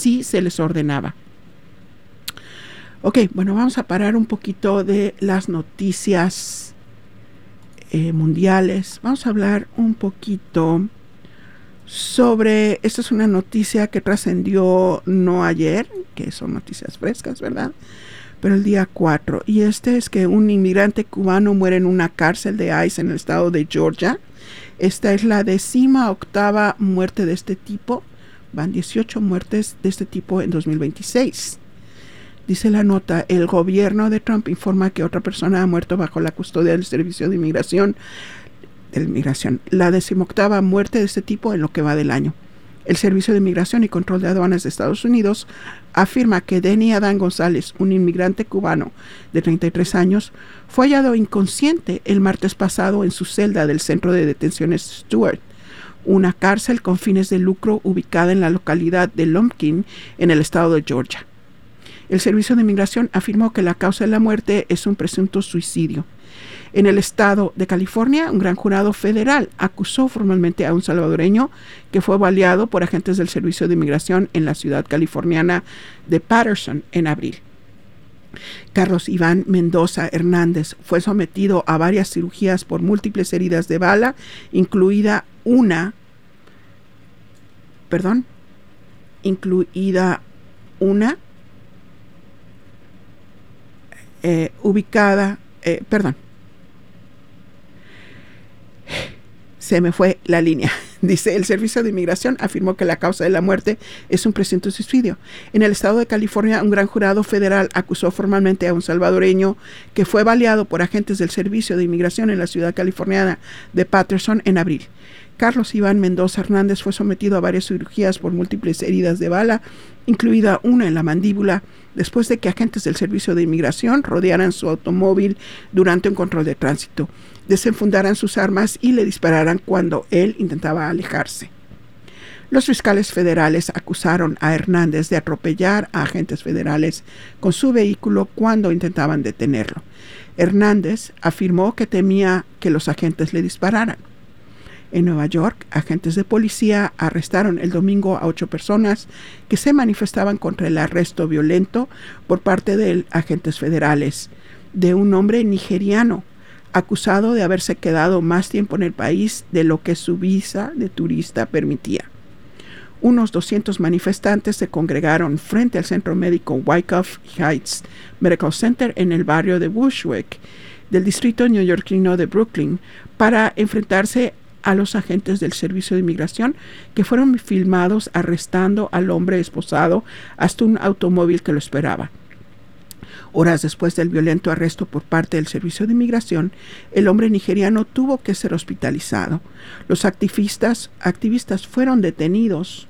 así se les ordenaba. Ok, bueno, vamos a parar un poquito de las noticias mundiales. Vamos a hablar un poquito sobre, esta es una noticia que trascendió no ayer, que son noticias frescas, ¿verdad? Pero el día 4. Y este es que un inmigrante cubano muere en una cárcel de ICE en el estado de Georgia. Esta es la 18ª muerte de este tipo. Van 18 muertes de este tipo en 2026. Dice la nota, el gobierno de Trump informa que otra persona ha muerto bajo la custodia del Servicio de Inmigración. La 18ª muerte de este tipo en lo que va del año. El Servicio de Inmigración y Control de Aduanas de Estados Unidos afirma que Denny Adán González, un inmigrante cubano de 33 años, fue hallado inconsciente el martes pasado en su celda del Centro de Detenciones Stewart, una cárcel con fines de lucro ubicada en la localidad de Lumpkin, en el estado de Georgia. El Servicio de Inmigración afirmó que la causa de la muerte es un presunto suicidio. En el estado de California, un gran jurado federal acusó formalmente a un salvadoreño que fue baleado por agentes del Servicio de Inmigración en la ciudad californiana de Patterson en abril. Carlos Iván Mendoza Hernández fue sometido a varias cirugías por múltiples heridas de bala, incluida una se me fue la línea. Dice, el Servicio de Inmigración afirmó que la causa de la muerte es un presunto suicidio. En el estado de California, un gran jurado federal acusó formalmente a un salvadoreño que fue baleado por agentes del Servicio de Inmigración en la ciudad californiana de Patterson en abril. Carlos Iván Mendoza Hernández fue sometido a varias cirugías por múltiples heridas de bala, incluida una en la mandíbula, después de que agentes del Servicio de Inmigración rodearan su automóvil durante un control de tránsito, desenfundaran sus armas y le dispararan cuando él intentaba alejarse. Los fiscales federales acusaron a Hernández de atropellar a agentes federales con su vehículo cuando intentaban detenerlo. Hernández afirmó que temía que los agentes le dispararan. En Nueva York, agentes de policía arrestaron el domingo a 8 personas que se manifestaban contra el arresto violento por parte de agentes federales de un hombre nigeriano acusado de haberse quedado más tiempo en el país de lo que su visa de turista permitía. Unos 200 manifestantes se congregaron frente al centro médico Wyckoff Heights Medical Center en el barrio de Bushwick del distrito neoyorquino de Brooklyn para enfrentarse a los agentes del Servicio de Inmigración que fueron filmados arrestando al hombre esposado hasta un automóvil que lo esperaba. Horas después del violento arresto por parte del Servicio de Inmigración, el hombre nigeriano tuvo que ser hospitalizado. Los activistas fueron detenidos.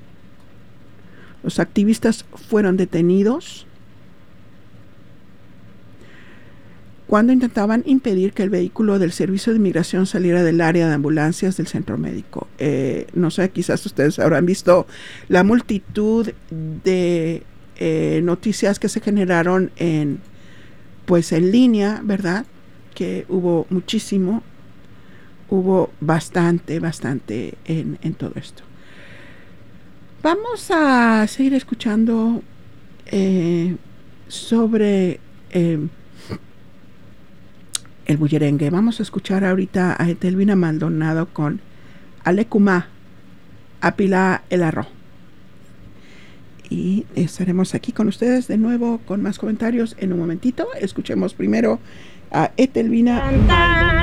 Cuando intentaban impedir que el vehículo del Servicio de Inmigración saliera del área de ambulancias del centro médico. No sé, quizás ustedes habrán visto la multitud de noticias que se generaron en línea, ¿verdad? Que hubo muchísimo, hubo bastante en todo esto. Vamos a seguir escuchando sobre el bullerengue. Vamos a escuchar ahorita a Etelvina Maldonado con Alecumá, Apilá el Arro. Y estaremos aquí con ustedes de nuevo con más comentarios en un momentito. Escuchemos primero a Etelvina Maldonado.